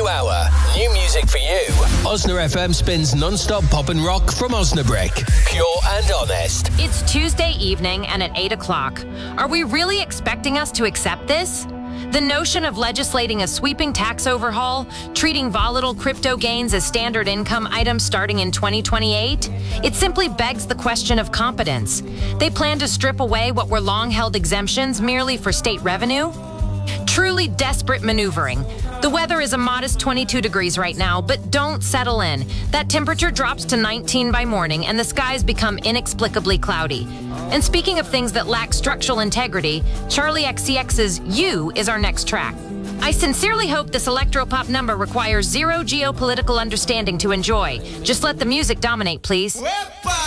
new hour, new music for you. Osna FM spins non-stop pop and rock from Osnabrick. Pure and honest. It's Tuesday evening and at 8 o'clock. Are we really expecting us to accept this? The notion of legislating a sweeping tax overhaul, treating volatile crypto gains as standard income items starting in 2028, it simply begs the question of competence. They plan to strip away what were long-held exemptions merely for state revenue? Truly desperate maneuvering. The weather is a modest 22 degrees right now, but don't settle in. That temperature drops to 19 by morning and the skies become inexplicably cloudy. And speaking of things that lack structural integrity, Charlie XCX's You is our next track. I sincerely hope this electropop number requires zero geopolitical understanding to enjoy. Just let the music dominate, please.